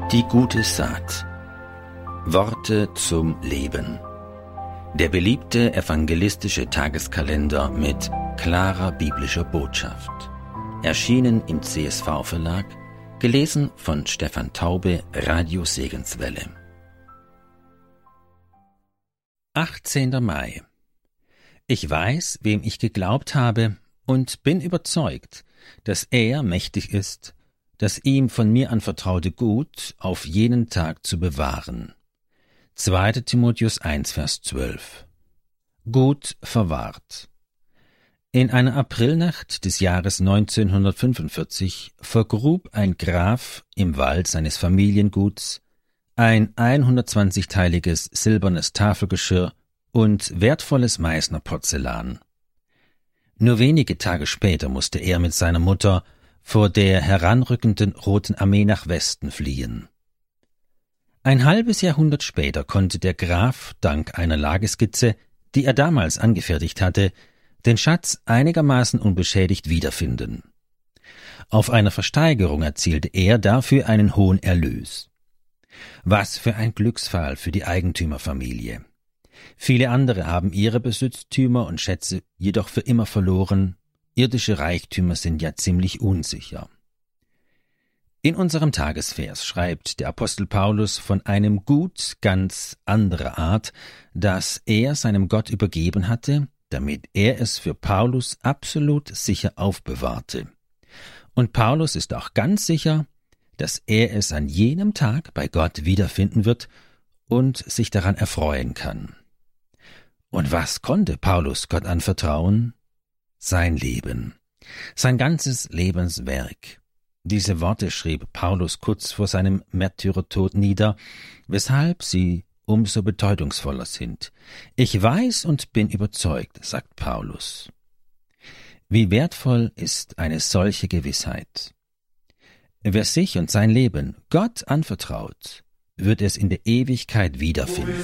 Die gute Saat. Worte zum Leben. Der beliebte evangelistische Tageskalender mit klarer biblischer Botschaft. Erschienen im CSV-Verlag, gelesen von Stefan Taube, Radio Segenswelle. 18. Mai. Ich weiß, wem ich geglaubt habe, und bin überzeugt, dass er mächtig ist, das ihm von mir anvertraute Gut auf jenen Tag zu bewahren. 2. Timotheus 1, Vers 12. Gut verwahrt. In einer Aprilnacht des Jahres 1945 vergrub ein Graf im Wald seines Familienguts ein 120-teiliges silbernes Tafelgeschirr und wertvolles Meißner Porzellan. Nur wenige Tage später musste er mit seiner Mutter vor der heranrückenden Roten Armee nach Westen fliehen. Ein halbes Jahrhundert später konnte der Graf dank einer Lageskizze, die er damals angefertigt hatte, den Schatz einigermaßen unbeschädigt wiederfinden. Auf einer Versteigerung erzielte er dafür einen hohen Erlös. Was für ein Glücksfall für die Eigentümerfamilie. Viele andere haben ihre Besitztümer und Schätze jedoch für immer verloren. Irdische Reichtümer sind ja ziemlich unsicher. In unserem Tagesvers schreibt der Apostel Paulus von einem Gut ganz anderer Art, das er seinem Gott übergeben hatte, damit er es für Paulus absolut sicher aufbewahrte. Und Paulus ist auch ganz sicher, dass er es an jenem Tag bei Gott wiederfinden wird und sich daran erfreuen kann. Und was konnte Paulus Gott anvertrauen? Sein Leben, sein ganzes Lebenswerk. Diese Worte schrieb Paulus kurz vor seinem Märtyrertod nieder, weshalb sie umso bedeutungsvoller sind. Ich weiß und bin überzeugt, sagt Paulus. Wie wertvoll ist eine solche Gewissheit. Wer sich und sein Leben Gott anvertraut, wird es in der Ewigkeit wiederfinden.